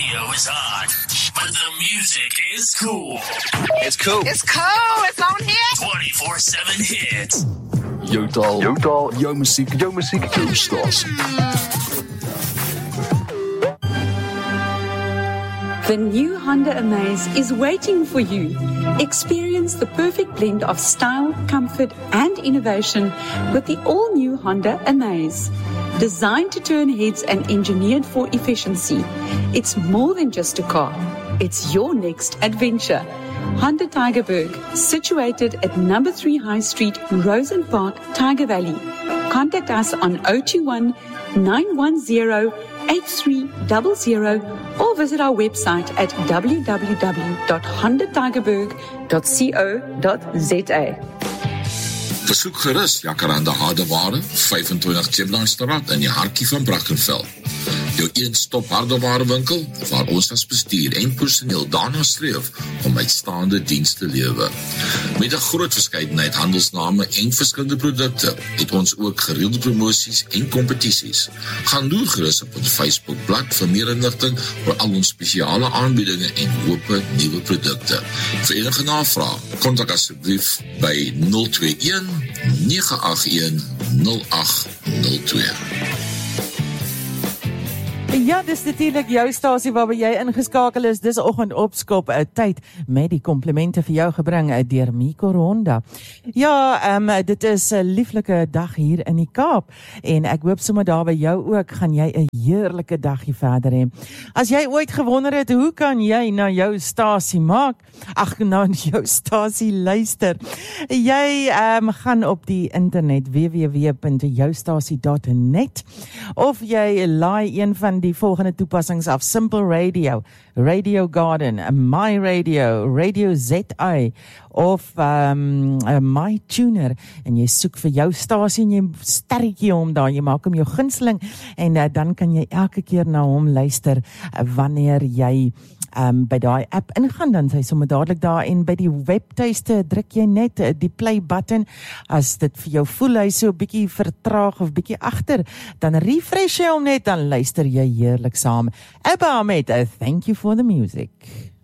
radio is hot, but the music is cool. It's cool. It's cool. It's on here. 24/7 hits. Jou taal, jou musiek, jou stasie. The new Honda Amaze is waiting for you. Experience the perfect blend of style, comfort, and innovation with the all-new Honda Amaze. Designed to turn heads and engineered for efficiency, it's more than just a car. It's your next adventure. Honda Tygerberg, situated at number 3 High Street, Rosen Park, Tiger Valley. Contact us on 021 910 8300 or visit our website at www.hondatigerberg.co.za. Besoek gerus Jacaranda Hardeware, 25 Chiplandstraat in die hartjie van Brackenfell. Jou een-stop hardewarewinkel waar ons as bestuur en personeel daarna streef om uitstaande diens te lewer. Met 'n groot verskeidenheid handelsname en verskillende produkte het ons ook gereelde promosies en kompetisies. Gaan loer gerus op ons Facebookblad vir meer inligting oor al ons spesiale aanbiedinge en hoope nuwe produkte. Vir enige navraag, kontak asseblief by 021 981 0802. Ja, dis natuurlik jou stasie waarby jy ingeskakel is. Dis oggend opskop, tyd met die komplimente vir jou gebring deur Miko Ronda. Ja, dit is 'n lieflike dag hier in die Kaap en ek hoop sommer daar by jou ook gaan jy 'n heerlike dagie verder hê. As jy ooit gewonder het hoe kan jy na jou stasie maak? Na jou stasie luister. Jy gaan op die internet www.joustasie.net of jy laai een van die volgende toepassings af: Simple Radio, Radio Garden, My Radio, Radio ZI of My Tuner, en jy soek vir jou stasie en jy sterretjie hom daar, jy maak hom jou gunsteling en dan kan jy elke keer na hom luister wanneer jy by daai app ingaan, dan sy sommer dadelik daar, en by die webtuiste druk jy net die play button. As dit vir jou voel hy so 'n bietjie vertraag of bietjie agter, dan refresh jy hom net, dan luister jy heerlik saam. Abba met Thank You for the Music.